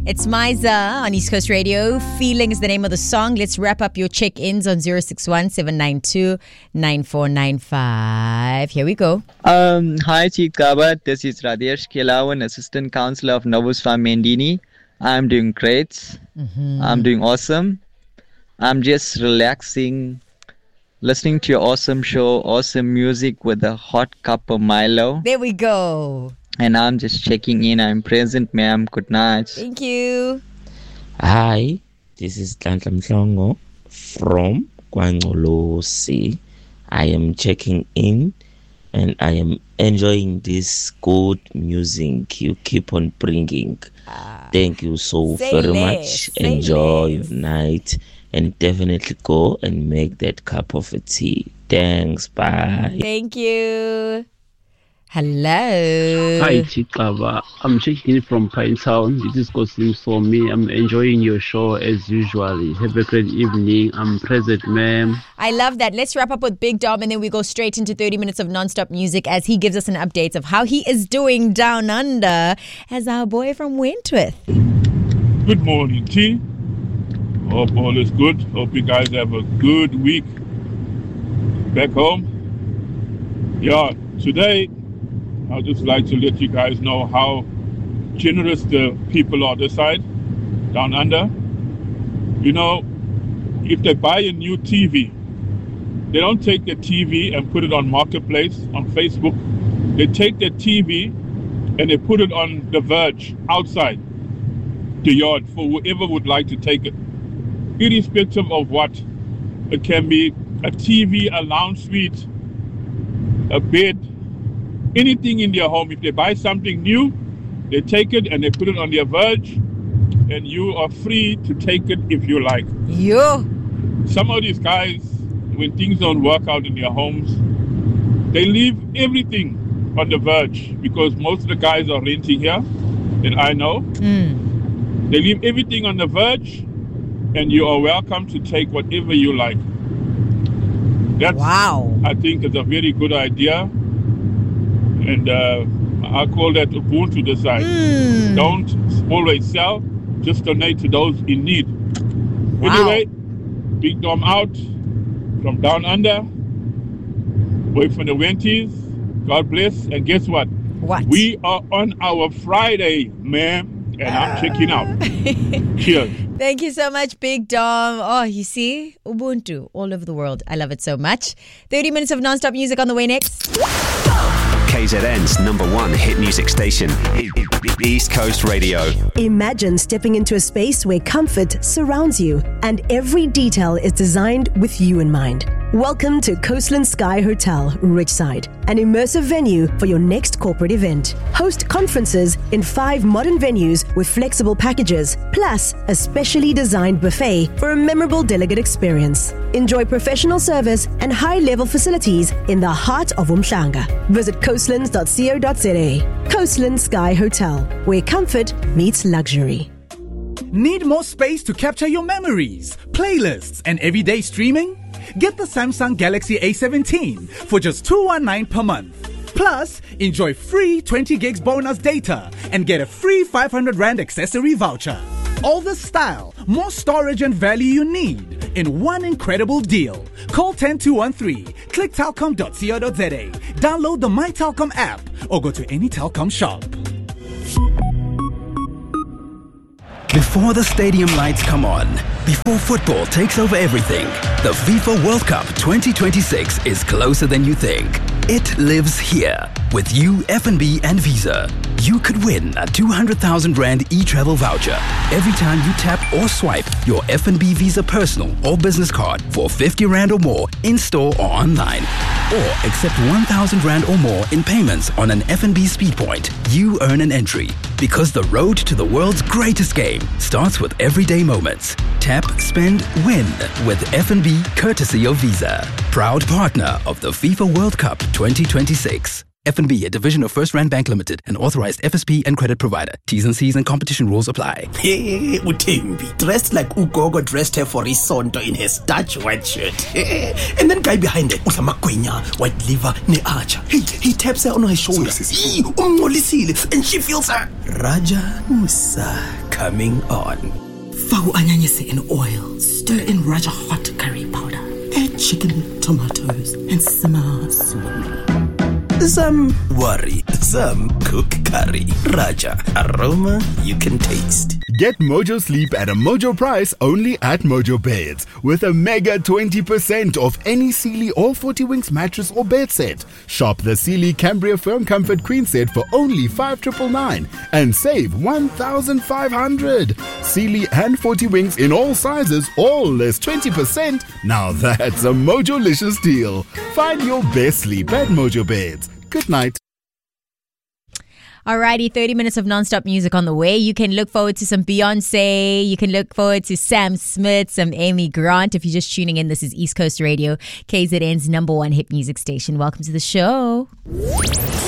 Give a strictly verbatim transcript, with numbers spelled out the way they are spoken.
It's Miza on East Coast Radio. Feeling is the name of the song. Let's wrap up your check-ins on zero six one, seven nine two, nine four nine five. Here we go. Um, hi, Chief Gaba. This is Radesh Kelawan, Assistant Councillor of Novus Farm Mendini. I'm doing great. Mm-hmm. I'm doing awesome. I'm just relaxing, listening to your awesome show, awesome music with a hot cup of Milo. There we go. And I'm just checking in. I'm present, ma'am. Good night. Thank you. Hi, this is Tlantla Mhlongo from Kwangolosi. I am checking in and I am enjoying this good music you keep on bringing. Ah, Thank you so very less, much. Enjoy less. your night and definitely go and make that cup of a tea. Thanks. Bye. Thank you. Hello. Hi, Chikaba. I'm checking in from Pine Town. This is Kosim for me. I'm enjoying your show as usual. Have a great evening. I'm present, ma'am. I love that. Let's wrap up with Big Dom and then we go straight into thirty minutes of non-stop music as he gives us an update of how he is doing down under as our boy from Wentworth. Good morning, T. Hope all is good. Hope you guys have a good week back home. Yeah, today I'd just like to let you guys know how generous the people are this side, down under. You know, if they buy a new T V, they don't take the T V and put it on Marketplace, on Facebook. They take the T V and they put it on The Verge, outside the yard, for whoever would like to take it. Irrespective of what, it can be a T V, a lounge suite, a bed, anything in their home. If they buy something new, they take it and they put it on their Verge, and you are free to take it if you like. Yo. Some of these guys, when things don't work out in their homes, they leave everything on the Verge, because most of the guys are renting here, and I know. Mm. They leave everything on the Verge, and you are welcome to take whatever you like. That's, wow. I think it's a very good idea. And uh, I call that Ubuntu this side. Mm. Don't always sell, just donate to those in need. Wow. Anyway, Big Dom out from down under. Wait for the Wenties. God bless. And guess what? What? We are on our Friday, man. And uh. I'm checking out. Cheers. Thank you so much, Big Dom. Oh, you see? Ubuntu all over the world. I love it so much. thirty minutes of non-stop music on the way next. K Z N's number one hit music station, East Coast Radio. Imagine stepping into a space where comfort surrounds you and every detail is designed with you in mind. Welcome to Coastland Sky Hotel, Richside, an immersive venue for your next corporate event. Host conferences in five modern venues with flexible packages, plus a specially designed buffet for a memorable delegate experience. Enjoy professional service and high-level facilities in the heart of Umhlanga. Visit coastlands dot co dot za. Coastland Sky Hotel, where comfort meets luxury. Need more space to capture your memories, playlists, and everyday streaming? Get the Samsung Galaxy A seventeen for just two hundred nineteen per month. Plus, enjoy free twenty gigs bonus data and get a free five hundred rand accessory voucher. All the style, more storage and value you need in one incredible deal. Call one zero two one three, click telcom dot co dot za, download the My Telcom app or go to any Telcom shop. Before the stadium lights come on, before football takes over everything, the FIFA World Cup twenty twenty-six is closer than you think. It lives here. With you, F N B and Visa, you could win a two hundred thousand rand e-travel voucher every time you tap or swipe your F N B Visa personal or business card for fifty rand or more in-store or online. Or accept one thousand rand or more in payments on an F N B speed point. You earn an entry. Because the road to the world's greatest game starts with everyday moments. Tap, spend, win with F N B courtesy of Visa. Proud partner of the FIFA World Cup twenty twenty-six. F N B, a division of First Rand Bank Limited, an authorized F S P and credit provider. T's and C's and competition rules apply. Hey, Utembi, dressed like Ugogo dressed her for Isonto in his Dutch white shirt. And then guy behind it, Utlamakwenya, white liver, ne archer. He, he taps her on her shoulder. And she feels her. Raja Musa. coming on. Fau anyanyese in oil, stir in Raja hot curry powder, add chicken, tomatoes, and simmer slowly. Some worry, some cook curry. Raja, aroma you can taste. Get Mojo Sleep at a Mojo price only at Mojo Beds with a mega twenty percent off any Sealy or forty Winks mattress or bed set. Shop the Sealy Cambria Firm Comfort Queen set for only five thousand nine hundred ninety-nine and save one thousand five hundred. Sealy and forty Winks in all sizes, all less twenty percent. Now that's a Mojo-licious deal. Find your best sleep at Mojo Beds. Good night. Alrighty, thirty minutes of non-stop music on the way. You can look forward to some Beyonce. You can look forward to Sam Smith, some Amy Grant. If you're just tuning in, this is East Coast Radio, K Z N's number one hit music station. Welcome to the show.